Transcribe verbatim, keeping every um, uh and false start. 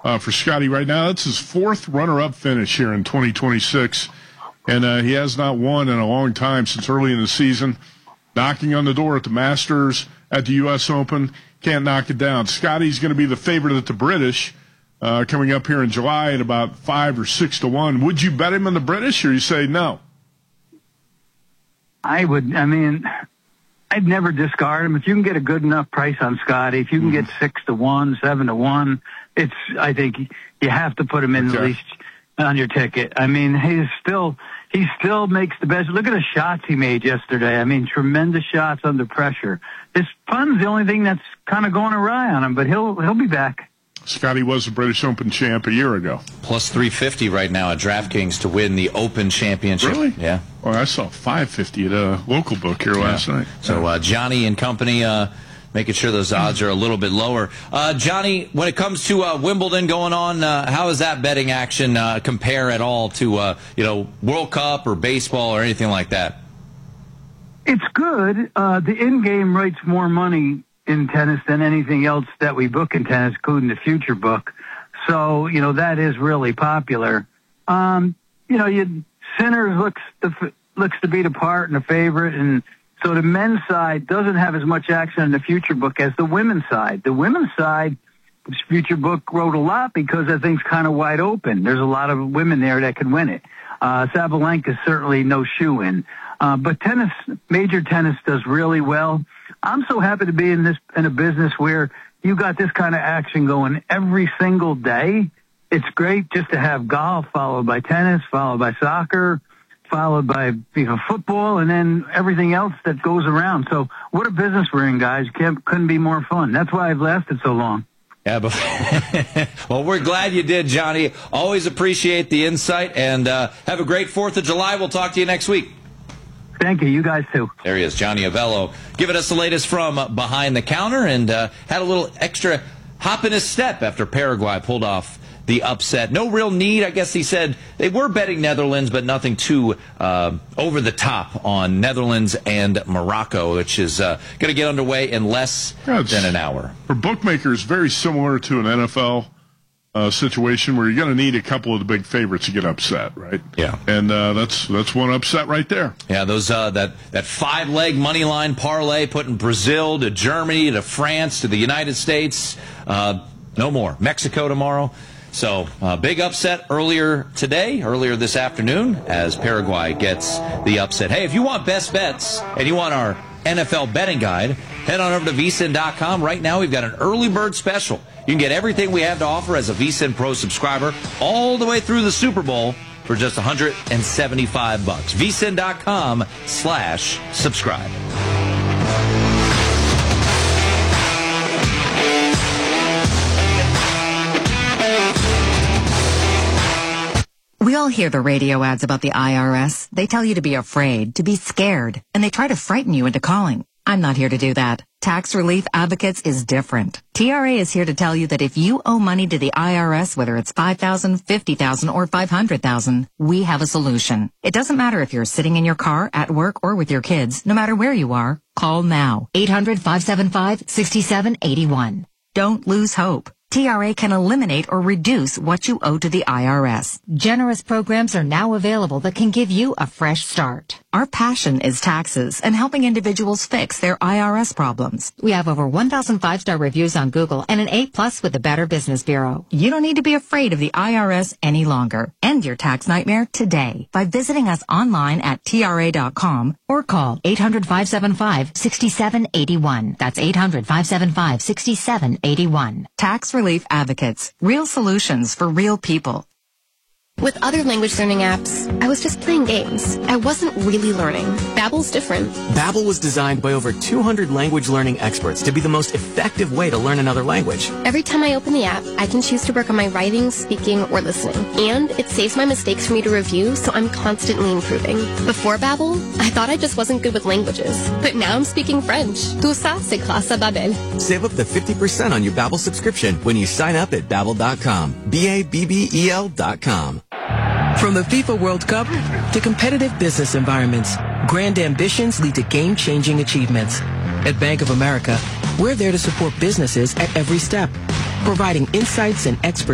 uh, for Scotty right now. That's his fourth runner-up finish here in twenty twenty-six, and uh, he has not won in a long time since early in the season. Knocking on the door at the Masters, at the U S Open, can't knock it down. Scotty's going to be the favorite at the British uh, coming up here in July at about five or six to one. Would you bet him on the British, or you say no? I would. I mean, I'd never discard him. If you can get a good enough price on Scotty, if you can get six to one, seven to one, it's. I think you have to put him in okay. at least on your ticket. I mean, he's still. He still makes the best. Look at the shots he made yesterday. I mean, tremendous shots under pressure. His pun's the only thing that's kind of going awry on him, but he'll he'll be back. Scotty was the British Open champ a year ago. Plus three fifty right now at DraftKings to win the Open Championship. Really? Yeah. Well, I saw five fifty at a local book here yeah. last night. So uh, Johnny and company uh, making sure those odds are a little bit lower. Uh, Johnny, when it comes to uh, Wimbledon going on, uh, how does that betting action uh, compare at all to uh, you know World Cup or baseball or anything like that? It's good. Uh, the in-game rate's more money in tennis than anything else that we book in tennis, including the future book. So, you know, that is really popular. Um, you know, you, Sinners looks to, looks to be the part and the favorite, and so the men's side doesn't have as much action in the future book as the women's side. The women's side, the future book wrote a lot because that thing's kind of wide open. There's a lot of women there that can win it. Uh, Sabalenka's certainly no shoe-in. Uh, but tennis, major tennis does really well. I'm so happy to be in this, in a business where you got this kind of action going every single day. It's great just to have golf followed by tennis, followed by soccer, followed by, you know, football, and then everything else that goes around. So what a business we're in, guys. Can't, couldn't be more fun. That's why I've lasted so long. Yeah, but well, we're glad you did, Johnny. Always appreciate the insight, and uh, have a great fourth of July. We'll talk to you next week. Thank you. You guys, too. There he is, Johnny Avello, giving us the latest from behind the counter, and uh, had a little extra hop in his step after Paraguay pulled off the upset. No real need, I guess he said. They were betting Netherlands, but nothing too uh, over the top on Netherlands and Morocco, which is uh, going to get underway in less yeah, than an hour. For bookmakers, very similar to an N F L uh, situation where you're going to need a couple of the big favorites to get upset, right? Yeah. And uh, that's that's one upset right there. Yeah, those uh, that, that five-leg money line parlay putting Brazil to Germany to France to the United States. Uh, no more. Mexico tomorrow. So, uh, big upset earlier today, earlier this afternoon, as Paraguay gets the upset. Hey, if you want best bets and you want our N F L betting guide, head on over to V S I N dot com. Right now, we've got an early bird special. You can get everything we have to offer as a V S I N Pro subscriber all the way through the Super Bowl for just one hundred seventy-five bucks. V S I N dot com slash subscribe. We all hear the radio ads about the I R S. They tell you to be afraid, to be scared, and they try to frighten you into calling. I'm not here to do that. Tax Relief Advocates is different. T R A is here to tell you that if you owe money to the I R S, whether it's five thousand dollars, fifty thousand dollars, or five hundred thousand dollars, we have a solution. It doesn't matter if you're sitting in your car, at work, or with your kids. No matter where you are, call now. eight hundred, five seven five, six seven eight one. Don't lose hope. T R A can eliminate or reduce what you owe to the I R S. Generous programs are now available that can give you a fresh start. Our passion is taxes and helping individuals fix their I R S problems. We have over one thousand five-star reviews on Google and an A plus with the Better Business Bureau. You don't need to be afraid of the I R S any longer. End your tax nightmare today by visiting us online at T R A dot com or call eight hundred, five seven five, six seven eight one. That's eight hundred, five seven five, six seven eight one. Tax Relief Advocates. Real solutions for real people. With other language learning apps, I was just playing games. I wasn't really learning. Babbel's different. Babbel was designed by over two hundred language learning experts to be the most effective way to learn another language. Every time I open the app, I can choose to work on my writing, speaking, or listening. And it saves my mistakes for me to review, so I'm constantly improving. Before Babbel, I thought I just wasn't good with languages. But now I'm speaking French. Tout ça, c'est grâce à Babbel. Save up to fifty percent on your Babbel subscription when you sign up at Babbel dot com. B A B B E L dot com. From the FIFA World Cup to competitive business environments, grand ambitions lead to game-changing achievements. At Bank of America, we're there to support businesses at every step, providing insights and expertise